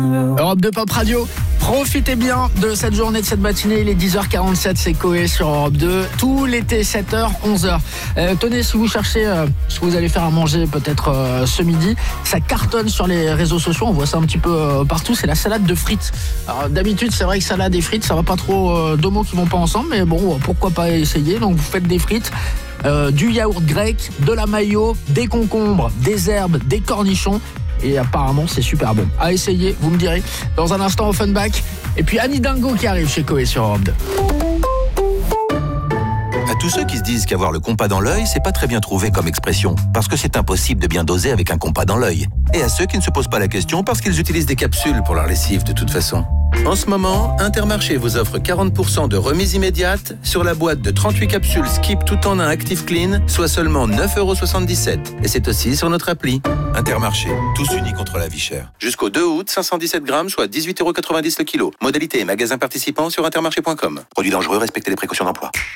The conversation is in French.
Europe 2 Pop Radio, profitez bien de cette journée, de cette matinée. Il est 10h47, c'est Coé sur Europe 2. Tout l'été, 7h, 11h. Tenez, si vous cherchez ce que vous allez faire à manger peut-être ce midi, ça cartonne sur les réseaux sociaux. On voit ça un petit peu partout. C'est la salade de frites. Alors, d'habitude, c'est vrai que salade et frites, ça va pas trop, deux mots qui vont pas ensemble. Mais bon, pourquoi pas essayer. Donc, vous faites des frites. Du yaourt grec, de la mayo, des concombres, des herbes, des cornichons. Et apparemment, c'est super bon. À essayer, vous me direz. Dans un instant, Offenbach. Et puis Annie Dingo qui arrive chez Coé sur Europe 2. À tous ceux qui se disent qu'avoir le compas dans l'œil, c'est pas très bien trouvé comme expression, parce que c'est impossible de bien doser avec un compas dans l'œil. Et à ceux qui ne se posent pas la question parce qu'ils utilisent des capsules pour leur lessive de toute façon. En ce moment, Intermarché vous offre 40% de remise immédiate sur la boîte de 38 capsules Skip tout en un Active Clean, soit seulement 9,77 €. Et c'est aussi sur notre appli. Intermarché, tous unis contre la vie chère. Jusqu'au 2 août, 517 grammes, soit 18,90 € le kilo. Modalité et magasin participant sur intermarché.com. Produit dangereux, respectez les précautions d'emploi.